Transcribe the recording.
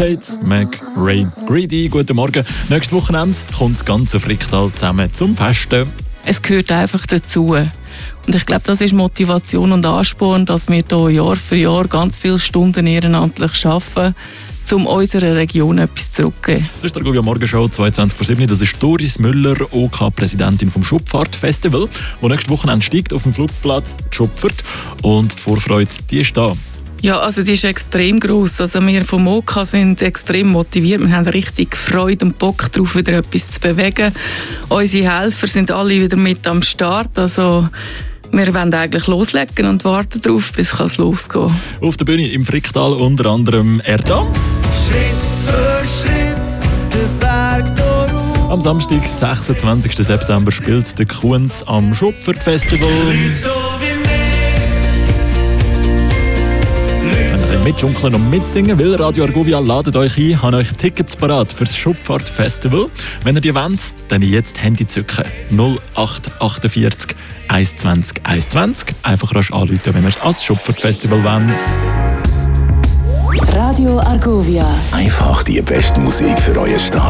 Tate McGrady. Guten Morgen. Nächstes Wochenende kommt das ganze Fricktal zusammen zum Festen. Es gehört einfach dazu. Und ich glaube, das ist Motivation und Ansporn, dass wir hier Jahr für Jahr ganz viele Stunden ehrenamtlich arbeiten, um unserer Region etwas zurückzugeben. Das ist die Argovia Morgenshow 22:07. Das ist Doris Müller, OK-Präsidentin vom Schupfart-Festival, das nächste Wochenende steigt auf dem Flugplatz Schupfert. Und die Vorfreude, die ist da. Ja, also die ist extrem gross. Also wir vom OK sind extrem motiviert. Wir haben richtig Freude und Bock darauf, wieder etwas zu bewegen. Unsere Helfer sind alle wieder mit am Start. Also wir wollen eigentlich loslegen und warten darauf, bis es losgehen kann. Auf der Bühne im Fricktal unter anderem Erda. Schritt für Schritt, den Berg hoch. Am Samstag, 26. September, spielt der Kunz am Schupfert-Festival. So wie Mitschunkeln und mitsingen will, Radio Argovia ladet euch ein, habt euch Tickets parat für das Schupfart-Festival. Wenn ihr die wollt, dann jetzt Handy zücken. 0848 120 120. Einfach rasch anrufen, wenn ihr ans Schupfart-Festival wollt. Radio Argovia. Einfach die beste Musik für euren Start.